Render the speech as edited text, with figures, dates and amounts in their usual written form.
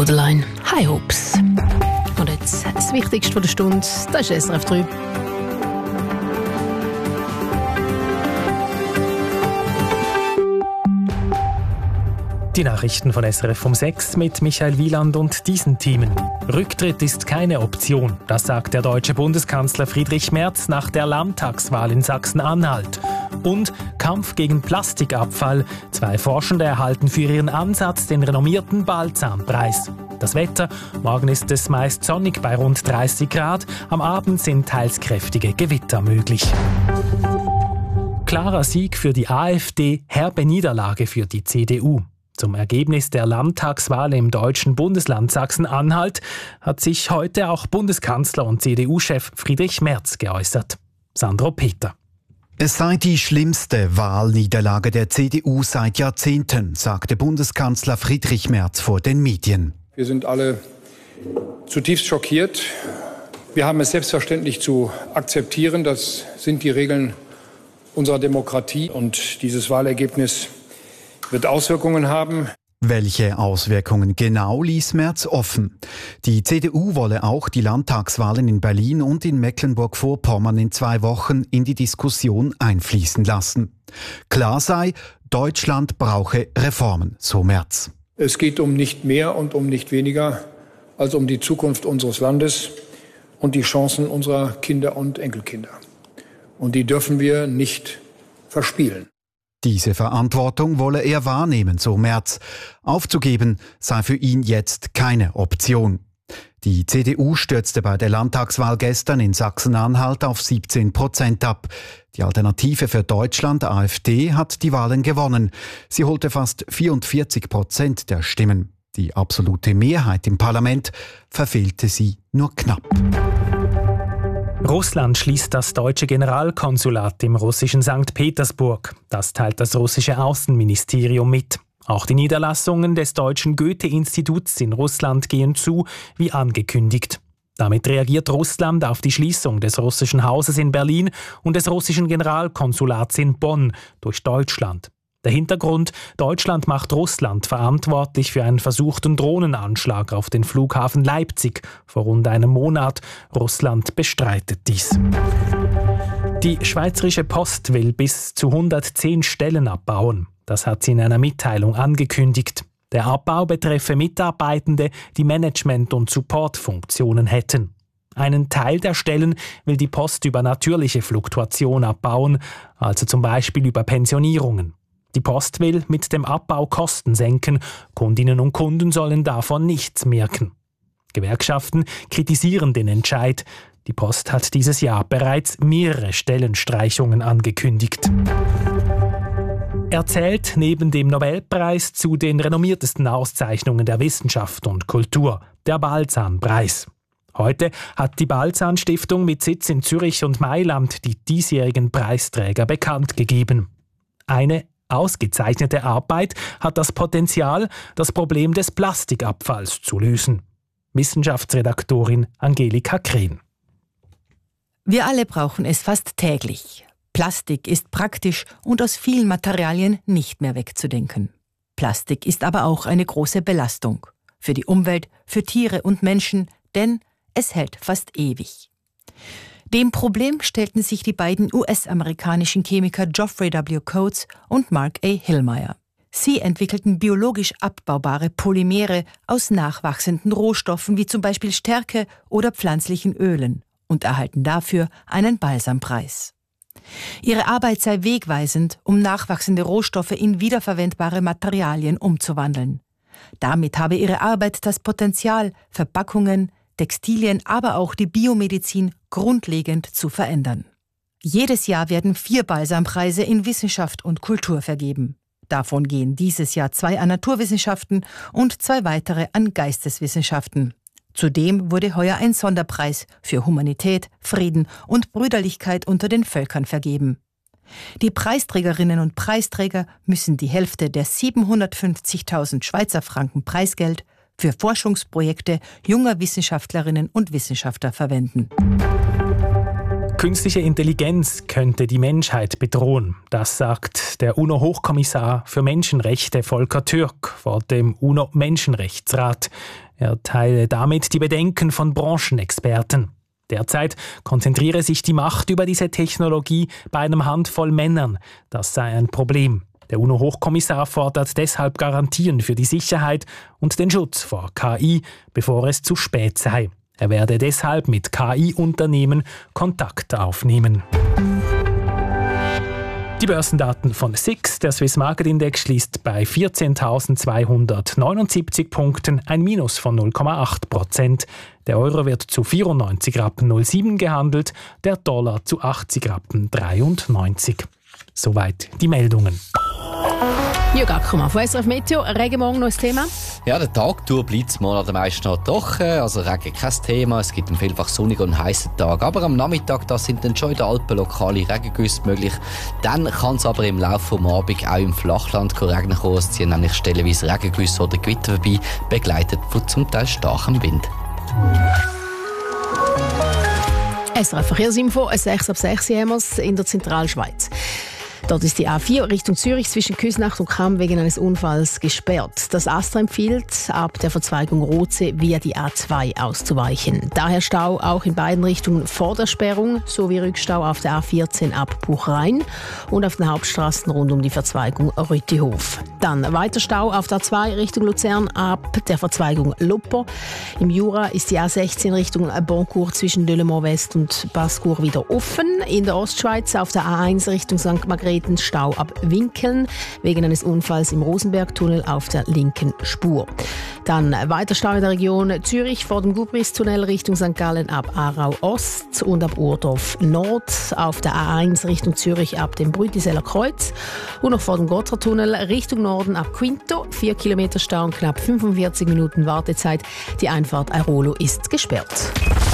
Borderline High Hopes. Und jetzt das Wichtigste von der Stunde, das ist SRF 3. Die Nachrichten von SRF um 6 mit Michael Wieland und diesen Themen. Rücktritt ist keine Option, das sagt der deutsche Bundeskanzler Friedrich Merz nach der Landtagswahl in Sachsen-Anhalt. Und Kampf gegen Plastikabfall. 2 Forschende erhalten für ihren Ansatz den renommierten Balzan-Preis. Das Wetter: morgen ist es meist sonnig bei rund 30 Grad. Am Abend sind teils kräftige Gewitter möglich. Klarer Sieg für die AfD, herbe Niederlage für die CDU. Zum Ergebnis der Landtagswahl im deutschen Bundesland Sachsen-Anhalt hat sich heute auch Bundeskanzler und CDU-Chef Friedrich Merz geäußert. Sandro Peter. Es sei die schlimmste Wahlniederlage der CDU seit Jahrzehnten, sagte Bundeskanzler Friedrich Merz vor den Medien. Wir sind alle zutiefst schockiert. Wir haben es selbstverständlich zu akzeptieren. Das sind die Regeln unserer Demokratie. Und dieses Wahlergebnis wird Auswirkungen haben. Welche Auswirkungen genau, ließ Merz offen. Die CDU wolle auch die Landtagswahlen in Berlin und in Mecklenburg-Vorpommern in 2 Wochen in die Diskussion einfließen lassen. Klar sei, Deutschland brauche Reformen, so Merz. Es geht um nicht mehr und um nicht weniger als um die Zukunft unseres Landes und die Chancen unserer Kinder und Enkelkinder. Und die dürfen wir nicht verspielen. Diese Verantwortung wolle er wahrnehmen, so Merz. Aufzugeben sei für ihn jetzt keine Option. Die CDU stürzte bei der Landtagswahl gestern in Sachsen-Anhalt auf 17% ab. Die Alternative für Deutschland, AfD, hat die Wahlen gewonnen. Sie holte fast 44% der Stimmen. Die absolute Mehrheit im Parlament verfehlte sie nur knapp. Russland schließt das deutsche Generalkonsulat im russischen St. Petersburg. Das teilt das russische Außenministerium mit. Auch die Niederlassungen des deutschen Goethe-Instituts in Russland gehen zu, wie angekündigt. Damit reagiert Russland auf die Schließung des russischen Hauses in Berlin und des russischen Generalkonsulats in Bonn durch Deutschland. Der Hintergrund: Deutschland macht Russland verantwortlich für einen versuchten Drohnenanschlag auf den Flughafen Leipzig vor rund einem Monat. Russland bestreitet dies. Die Schweizerische Post will bis zu 110 Stellen abbauen. Das hat sie in einer Mitteilung angekündigt. Der Abbau betreffe Mitarbeitende, die Management- und Supportfunktionen hätten. Einen Teil der Stellen will die Post über natürliche Fluktuation abbauen, also zum Beispiel über Pensionierungen. Die Post will mit dem Abbau Kosten senken. Kundinnen und Kunden sollen davon nichts merken. Gewerkschaften kritisieren den Entscheid. Die Post hat dieses Jahr bereits mehrere Stellenstreichungen angekündigt. Er zählt neben dem Nobelpreis zu den renommiertesten Auszeichnungen der Wissenschaft und Kultur, der Balzan-Preis. Heute hat die Balzan-Stiftung mit Sitz in Zürich und Mailand die diesjährigen Preisträger bekannt gegeben. Eine ausgezeichnete Arbeit hat das Potenzial, das Problem des Plastikabfalls zu lösen. Wissenschaftsredaktorin Angelika Krehn. Wir alle brauchen es fast täglich. Plastik ist praktisch und aus vielen Materialien nicht mehr wegzudenken. Plastik ist aber auch eine große Belastung. Für die Umwelt, für Tiere und Menschen, denn es hält fast ewig. Dem Problem stellten sich die beiden US-amerikanischen Chemiker Geoffrey W. Coates und Mark A. Hillmeyer. Sie entwickelten biologisch abbaubare Polymere aus nachwachsenden Rohstoffen wie zum Beispiel Stärke oder pflanzlichen Ölen und erhalten dafür einen Balzan-Preis. Ihre Arbeit sei wegweisend, um nachwachsende Rohstoffe in wiederverwendbare Materialien umzuwandeln. Damit habe ihre Arbeit das Potenzial, Verpackungen, Textilien, aber auch die Biomedizin grundlegend zu verändern. Jedes Jahr werden 4 Balzan-Preise in Wissenschaft und Kultur vergeben. Davon gehen dieses Jahr 2 an Naturwissenschaften und 2 weitere an Geisteswissenschaften. Zudem wurde heuer ein Sonderpreis für Humanität, Frieden und Brüderlichkeit unter den Völkern vergeben. Die Preisträgerinnen und Preisträger müssen die Hälfte der 750.000 Schweizer Franken Preisgeld für Forschungsprojekte junger Wissenschaftlerinnen und Wissenschaftler verwenden. Künstliche Intelligenz könnte die Menschheit bedrohen. Das sagt der UNO-Hochkommissar für Menschenrechte Volker Türk vor dem UNO-Menschenrechtsrat. Er teile damit die Bedenken von Branchenexperten. Derzeit konzentriere sich die Macht über diese Technologie bei einer Handvoll Männern. Das sei ein Problem. Der UNO-Hochkommissar fordert deshalb Garantien für die Sicherheit und den Schutz vor KI, bevor es zu spät sei. Er werde deshalb mit KI-Unternehmen Kontakt aufnehmen. Die Börsendaten von SIX, der Swiss Market Index, schließt bei 14.279 Punkten, ein Minus von 0,8%. Der Euro wird zu 94,07 Rappen gehandelt, der Dollar zu 80,93 Rappen. Soweit die Meldungen. Jürg Ackermann von SRF Meteo. Regen morgen noch ein Thema? Ja, der Tag durch bleibt es mal an den meisten Orten trocken, also Regen kein Thema. Es gibt einen vielfach sonnigen und heißen Tag. Aber am Nachmittag da sind dann schon in den Alpen lokale Regengüsse möglich. Dann kann es aber im Laufe des Abends auch im Flachland regnen kommen. Es ziehen nämlich stellenweise Regengüsse oder Gewitter vorbei, begleitet von zum Teil starkem Wind. SRF Verkehrsinfo, 6:06 haben wir es in der Zentralschweiz. Dort ist die A4 Richtung Zürich zwischen Küsnacht und Cham wegen eines Unfalls gesperrt. Das ASTRA empfiehlt, ab der Verzweigung Rothsee via die A2 auszuweichen. Daher Stau auch in beiden Richtungen vor der Sperrung, sowie Rückstau auf der A14 ab Buchrain und auf den Hauptstraßen rund um die Verzweigung Rüttihof. Dann weiter Stau auf der A2 Richtung Luzern ab der Verzweigung Lupper. Im Jura ist die A16 Richtung Boncourt zwischen Delemont West und Bascourt wieder offen. In der Ostschweiz auf der A1 Richtung St. Margrethen Stau ab Winkeln wegen eines Unfalls im Rosenbergtunnel auf der linken Spur. Dann weiter Stau in der Region Zürich vor dem Gubristunnel Richtung St. Gallen ab Aarau Ost und ab Urdorf Nord, auf der A1 Richtung Zürich ab dem Brütiseller Kreuz und noch vor dem Gotthardtunnel Richtung Norden ab Quinto. 4 Kilometer Stau und knapp 45 Minuten Wartezeit. Die Einfahrt Airolo ist gesperrt.